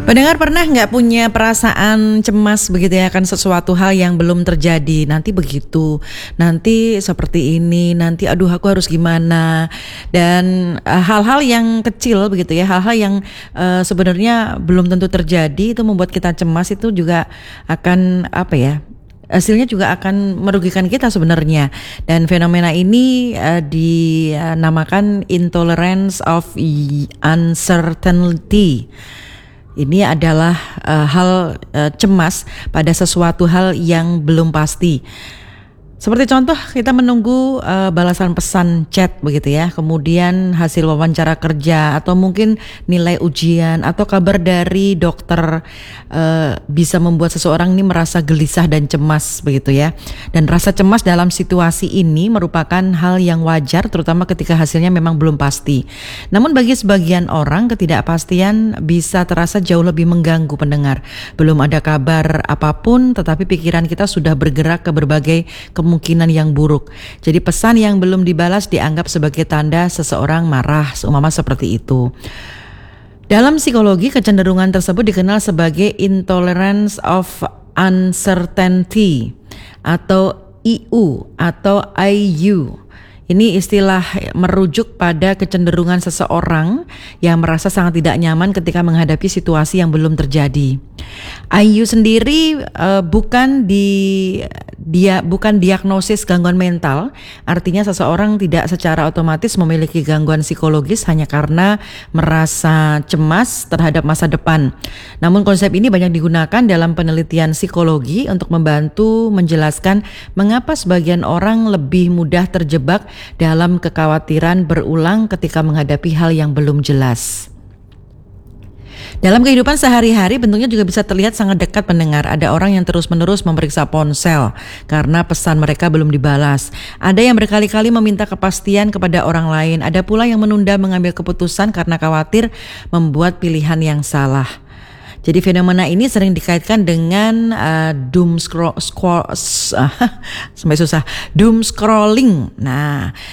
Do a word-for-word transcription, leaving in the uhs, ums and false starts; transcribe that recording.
Pendengar pernah nggak punya perasaan cemas begitu ya akan sesuatu hal yang belum terjadi, nanti begitu, nanti seperti ini, nanti aduh aku harus gimana, dan uh, hal-hal yang kecil begitu ya, hal-hal yang uh, sebenarnya belum tentu terjadi itu membuat kita cemas, itu juga akan apa ya, hasilnya juga akan merugikan kita sebenarnya. Dan fenomena ini uh, dinamakan intolerance of uncertainty. Ini adalah uh, hal uh, cemas pada sesuatu hal yang belum pasti. Seperti contoh, kita menunggu uh, balasan pesan chat begitu ya, kemudian hasil wawancara kerja, atau mungkin nilai ujian, atau kabar dari dokter uh, bisa membuat seseorang ini merasa gelisah dan cemas begitu ya. Dan rasa cemas dalam situasi ini merupakan hal yang wajar, terutama ketika hasilnya memang belum pasti. Namun bagi sebagian orang, ketidakpastian bisa terasa jauh lebih mengganggu pendengar. Belum ada kabar apapun, tetapi pikiran kita sudah bergerak ke berbagai kemungkinan kemungkinan yang buruk. Jadi pesan yang belum dibalas dianggap sebagai tanda seseorang marah, seumpama seperti itu. Dalam psikologi, kecenderungan tersebut dikenal sebagai intolerance of uncertainty atau I U atau I U. Ini istilah merujuk pada kecenderungan seseorang yang merasa sangat tidak nyaman ketika menghadapi situasi yang belum terjadi. I U sendiri uh, bukan di dia bukan diagnosis gangguan mental, artinya seseorang tidak secara otomatis memiliki gangguan psikologis hanya karena merasa cemas terhadap masa depan. Namun konsep ini banyak digunakan dalam penelitian psikologi untuk membantu menjelaskan mengapa sebagian orang lebih mudah terjebak dalam kekhawatiran berulang ketika menghadapi hal yang belum jelas. Dalam kehidupan sehari-hari bentuknya juga bisa terlihat sangat dekat pendengar. Ada orang yang terus-menerus memeriksa ponsel karena pesan mereka belum dibalas. Ada yang berkali-kali meminta kepastian kepada orang lain. Ada pula yang menunda mengambil keputusan karena khawatir membuat pilihan yang salah. Jadi fenomena ini sering dikaitkan dengan uh, doom scroll, scroll uh, sampai susah, doom scrolling. Nah,